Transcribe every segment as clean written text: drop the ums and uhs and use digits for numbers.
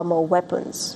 weapons.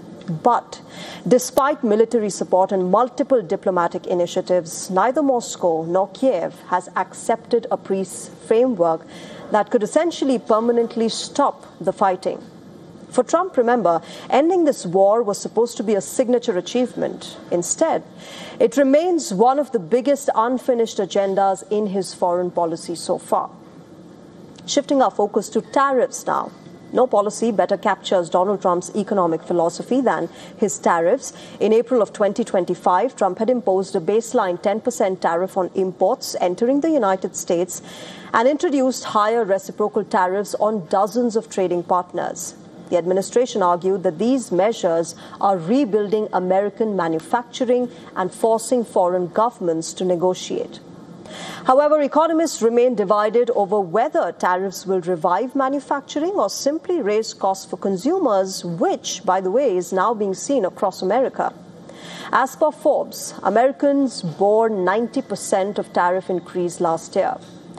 But despite military support and multiple diplomatic initiatives, neither Moscow nor Kiev has accepted a peace framework that could essentially permanently stop the fighting. For Trump, remember, ending this war was supposed to be a signature achievement. Instead, it remains one of the biggest unfinished agendas in his foreign policy so far. Shifting our focus to tariffs now. No policy better captures Donald Trump's economic philosophy than his tariffs. In April of 2025, Trump had imposed a baseline 10% tariff on imports entering the United States and introduced higher reciprocal tariffs on dozens of trading partners. The administration argued that these measures are rebuilding American manufacturing and forcing foreign governments to negotiate. However, economists remain divided over whether tariffs will revive manufacturing or simply raise costs for consumers, which, by the way, is now being seen across America. As per Forbes, Americans bore 90% of tariff increase last year.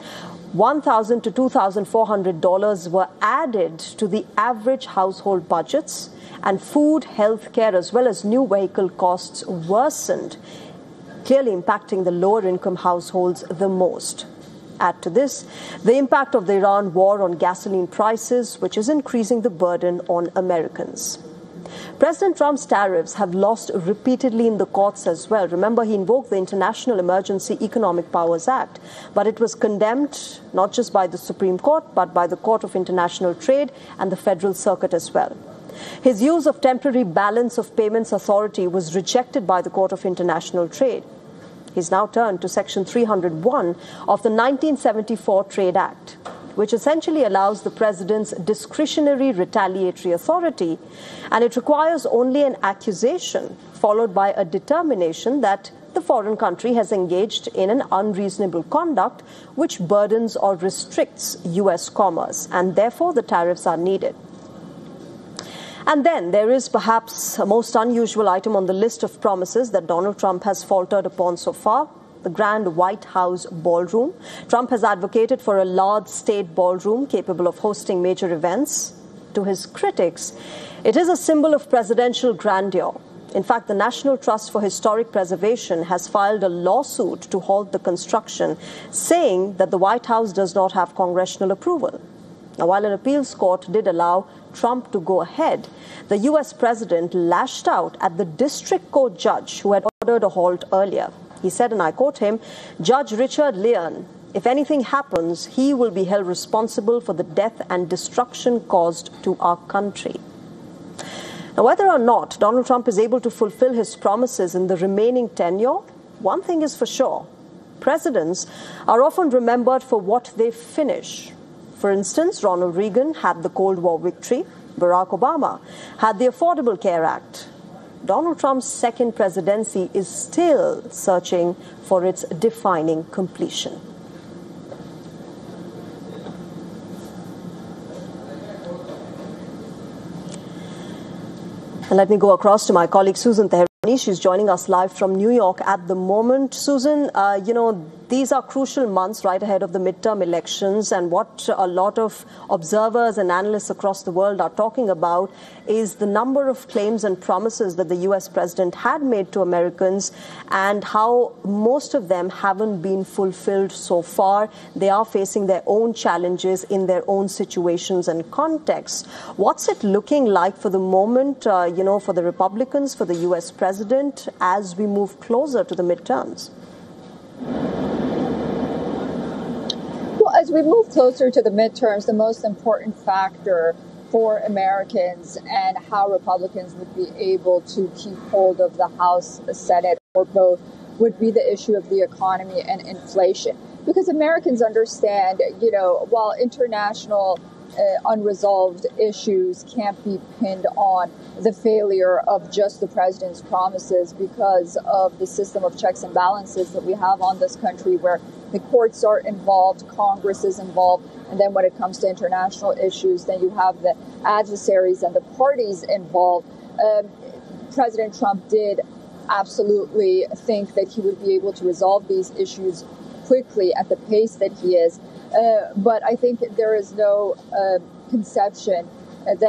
$1,000 to $2,400 were added to the average household budgets, and food, healthcare, as well as new vehicle costs worsened, clearly impacting the lower-income households the most. Add to this the impact of the Iran war on gasoline prices, which is increasing the burden on Americans. President Trump's tariffs have lost repeatedly in the courts as well. Remember, he invoked the International Emergency Economic Powers Act, but it was condemned not just by the Supreme Court, but by the Court of International Trade and the Federal Circuit as well. His use of temporary balance of payments authority was rejected by the Court of International Trade. He's now turned to Section 301 of the 1974 Trade Act, which essentially allows the president's discretionary retaliatory authority, and it requires only an accusation followed by a determination that the foreign country has engaged in an unreasonable conduct which burdens or restricts U.S. commerce, and therefore the tariffs are needed. And then there is perhaps a most unusual item on the list of promises that Donald Trump has faltered upon so far: the Grand White House Ballroom. Trump has advocated for a large state ballroom capable of hosting major events. To his critics, it is a symbol of presidential grandeur. In fact, the National Trust for Historic Preservation has filed a lawsuit to halt the construction, saying that the White House does not have congressional approval. Now, while an appeals court did allow Trump to go ahead, the U.S. president lashed out at the district court judge who had ordered a halt earlier. He said, and I quote him, "Judge Richard Leon, if anything happens, he will be held responsible for the death and destruction caused to our country." Now, whether or not Donald Trump is able to fulfill his promises in the remaining tenure, one thing is for sure: presidents are often remembered for what they finish. For instance, Ronald Reagan had the Cold War victory. Barack Obama had the Affordable Care Act. Donald Trump's second presidency is still searching for its defining completion. And let me go across to my colleague Susan Tehrani. She's joining us live from New York at the moment. Susan, these are crucial months right ahead of the midterm elections, and what a lot of observers and analysts across the world are talking about is the number of claims and promises that the U.S. president had made to Americans and how most of them haven't been fulfilled so far. They are facing their own challenges in their own situations and contexts. What's it looking like for the moment, for the Republicans, for the U.S. president, as we move closer to the midterms? Well, as we move closer to the midterms, the most important factor for Americans and how Republicans would be able to keep hold of the House, the Senate, or both would be the issue of the economy and inflation. Because Americans understand, while international unresolved issues can't be pinned on the failure of just the president's promises because of the system of checks and balances that we have on this country, where the courts are involved, Congress is involved, and then when it comes to international issues, then you have the adversaries and the parties involved. President Trump did absolutely think that he would be able to resolve these issues quickly at the pace that he is. But I think there is no conception that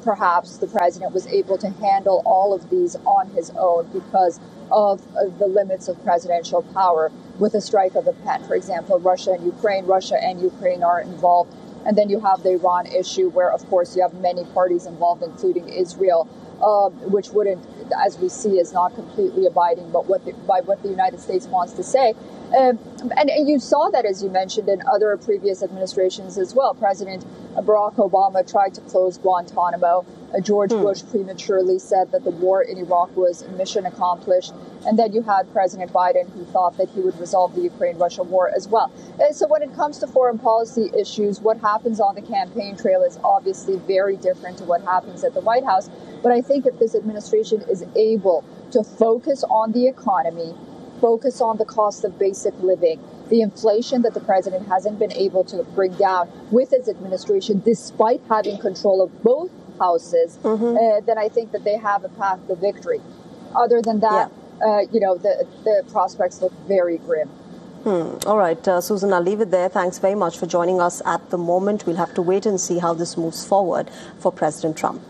perhaps the president was able to handle all of these on his own because of the limits of presidential power with a strike of a pen. For example, Russia and Ukraine are involved. And then you have the Iran issue where, of course, you have many parties involved, including Israel, which wouldn't, as we see, is not completely abiding by what the United States wants to say. And you saw that, as you mentioned, in other previous administrations as well. President Barack Obama tried to close Guantanamo. George Bush prematurely said that the war in Iraq was mission accomplished. And then you had President Biden, who thought that he would resolve the Ukraine-Russia war as well. So when it comes to foreign policy issues, what happens on the campaign trail is obviously very different to what happens at the White House. But I think if this administration is able to focus on the economy, focus on the cost of basic living, the inflation that the president hasn't been able to bring down with his administration, despite having control of both houses, then I think that they have a path to victory. Other than that, the prospects look very grim. All right, Susan, I'll leave it there. Thanks very much for joining us at the moment. We'll have to wait and see how this moves forward for President Trump.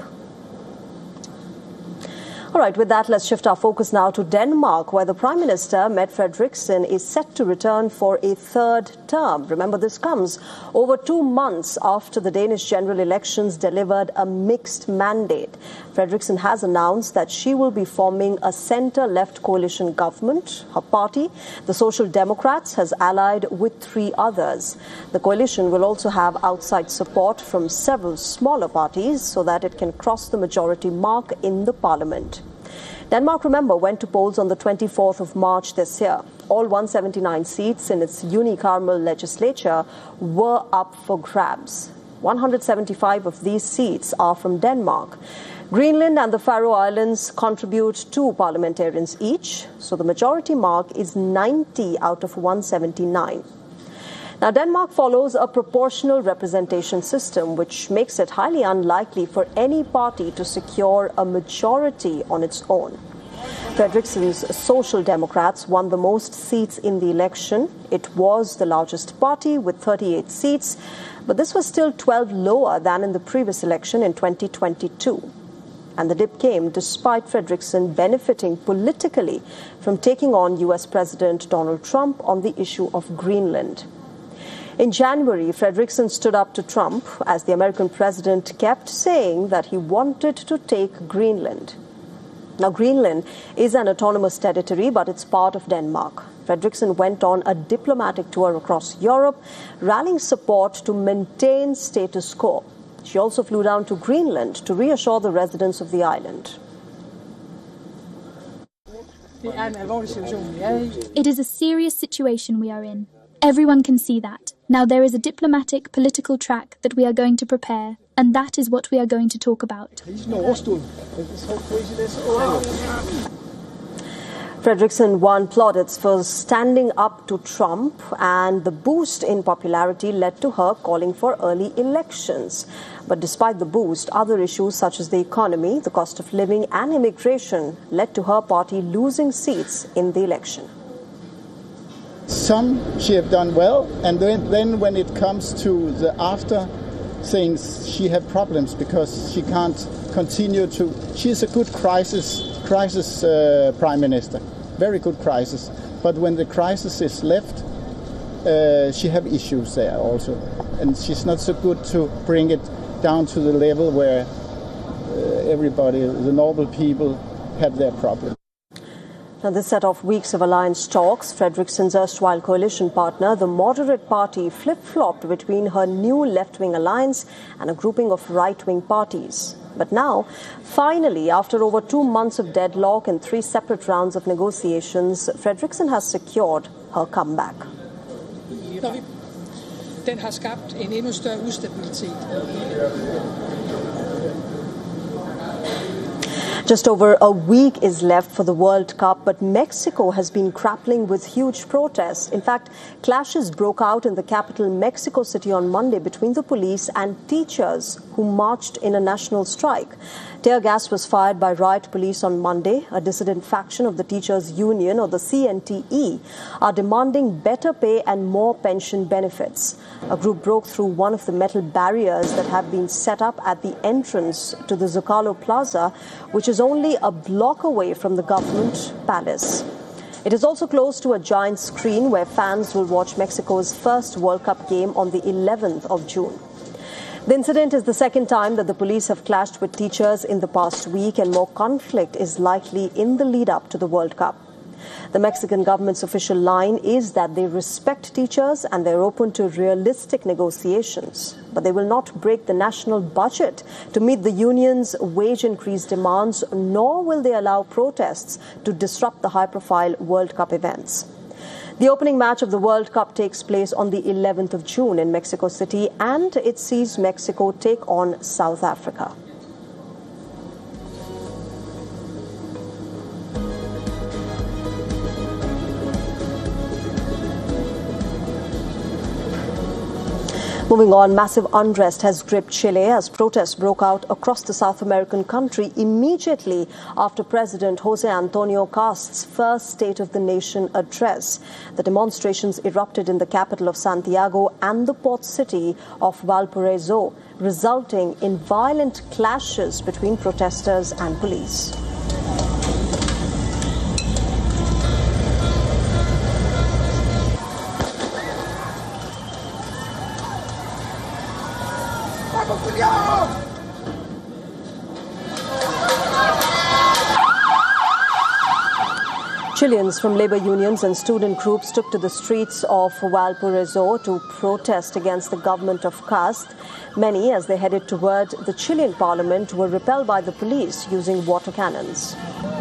All right, with that, let's shift our focus now to Denmark, where the Prime Minister, Mette Frederiksen, is set to return for a third term. Remember, this comes over 2 months after the Danish general elections delivered a mixed mandate. Frederiksen has announced that she will be forming a centre-left coalition government. Her party, the Social Democrats, has allied with 3 others. The coalition will also have outside support from several smaller parties so that it can cross the majority mark in the parliament. Denmark, remember, went to polls on the 24th of March this year. All 179 seats in its unicameral legislature were up for grabs. 175 of these seats are from Denmark. Greenland and the Faroe Islands contribute 2 parliamentarians each, so the majority mark is 90 out of 179. Now, Denmark follows a proportional representation system, which makes it highly unlikely for any party to secure a majority on its own. Frederiksen's Social Democrats won the most seats in the election. It was the largest party with 38 seats, but this was still 12 lower than in the previous election in 2022. And the dip came despite Frederiksen benefiting politically from taking on US President Donald Trump on the issue of Greenland. In January, Frederiksen stood up to Trump as the American president kept saying that he wanted to take Greenland. Now, Greenland is an autonomous territory, but it's part of Denmark. Frederiksen went on a diplomatic tour across Europe, rallying support to maintain status quo. She also flew down to Greenland to reassure the residents of the island. It is a serious situation we are in. Everyone can see that. Now there is a diplomatic, political track that we are going to prepare, and that is what we are going to talk about. Frederiksen won plaudits for standing up to Trump, and the boost in popularity led to her calling for early elections. But despite the boost, other issues such as the economy, the cost of living and immigration led to her party losing seats in the election. Some she have done well, and then when it comes to the after things, she have problems because she can't continue to. She's a good crisis prime minister, very good crisis. But when the crisis is left, she have issues there also, and she's not so good to bring it down to the level where everybody, the normal people, have their problems. Now, this set off weeks of alliance talks. Frederiksen's erstwhile coalition partner, the Moderate Party, flip-flopped between her new left-wing alliance and a grouping of right-wing parties. But now, finally, after over 2 months of deadlock and 3 separate rounds of negotiations, Frederiksen has secured her comeback. Den har skabt en endnu større ustabilitet. Just over a week is left for the World Cup, but Mexico has been grappling with huge protests. In fact, clashes broke out in the capital, Mexico City, on Monday between the police and teachers who marched in a national strike. Tear gas was fired by riot police on Monday. A dissident faction of the Teachers Union, or the CNTE, are demanding better pay and more pension benefits. A group broke through one of the metal barriers that have been set up at the entrance to the Zocalo Plaza, which is only a block away from the government palace. It is also close to a giant screen where fans will watch Mexico's first World Cup game on the 11th of June. The incident is the second time that the police have clashed with teachers in the past week, and more conflict is likely in the lead-up to the World Cup. The Mexican government's official line is that they respect teachers and they're open to realistic negotiations, but they will not break the national budget to meet the union's wage increase demands, nor will they allow protests to disrupt the high-profile World Cup events. The opening match of the World Cup takes place on the 11th of June in Mexico City, and it sees Mexico take on South Africa. Moving on, massive unrest has gripped Chile as protests broke out across the South American country immediately after President José Antonio Cast's first State of the Nation address. The demonstrations erupted in the capital of Santiago and the port city of Valparaiso, resulting in violent clashes between protesters and police. Chileans from labor unions and student groups took to the streets of Valparaiso to protest against the government of Cast. Many, as they headed toward the Chilean parliament, were repelled by the police using water cannons.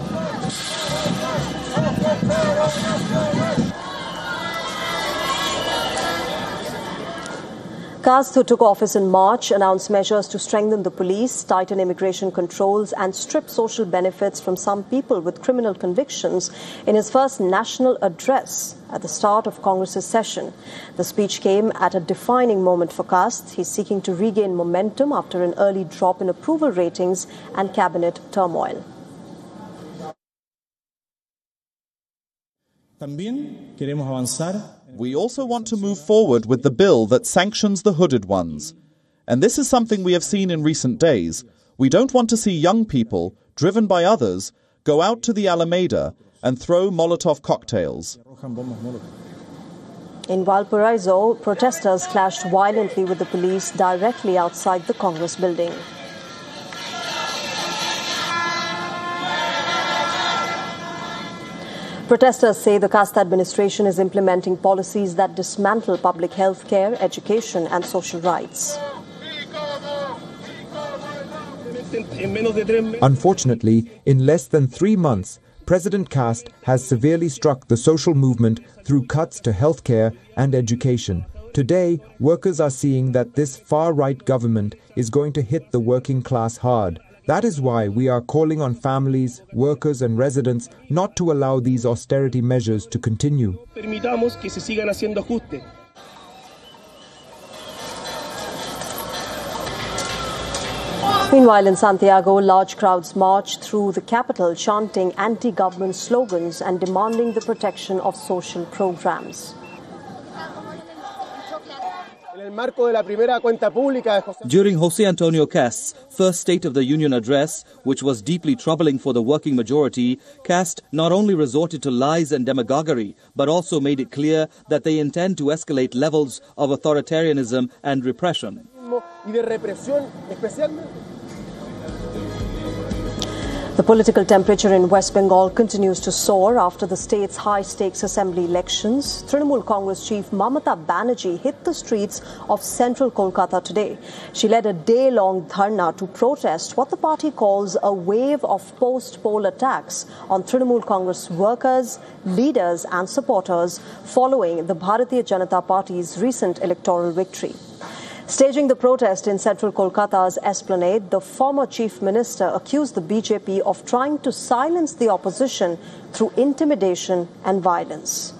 Cast, who took office in March, announced measures to strengthen the police, tighten immigration controls and strip social benefits from some people with criminal convictions in his first national address at the start of Congress's session. The speech came at a defining moment for Cast. He's seeking to regain momentum after an early drop in approval ratings and cabinet turmoil. We also want to move forward with the bill that sanctions the hooded ones. And this is something we have seen in recent days. We don't want to see young people, driven by others, go out to the Alameda and throw Molotov cocktails. In Valparaiso, protesters clashed violently with the police directly outside the Congress building. Protesters say the Cast administration is implementing policies that dismantle public health care, education and social rights. Unfortunately, in less than 3 months, President Cast has severely struck the social movement through cuts to healthcare and education. Today, workers are seeing that this far-right government is going to hit the working class hard. That is why we are calling on families, workers and residents not to allow these austerity measures to continue. Meanwhile, in Santiago, large crowds marched through the capital chanting anti-government slogans and demanding the protection of social programs. During José Antonio Cast's first State of the Union address, which was deeply troubling for the working majority, Cast not only resorted to lies and demagoguery, but also made it clear that they intend to escalate levels of authoritarianism and repression. The political temperature in West Bengal continues to soar after the state's high-stakes assembly elections. Trinamool Congress chief Mamata Banerjee hit the streets of central Kolkata today. She led a day-long dharna to protest what the party calls a wave of post-poll attacks on Trinamool Congress workers, leaders and supporters following the Bharatiya Janata Party's recent electoral victory. Staging the protest in central Kolkata's Esplanade, the former chief minister accused the BJP of trying to silence the opposition through intimidation and violence.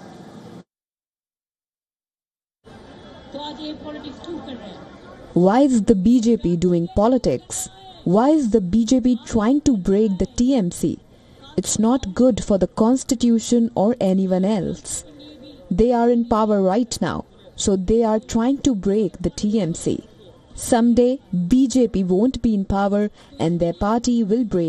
Why is the BJP doing politics? Why is the BJP trying to break the TMC? It's not good for the constitution or anyone else. They are in power right now, so they are trying to break the TMC. Someday, BJP won't be in power and their party will break.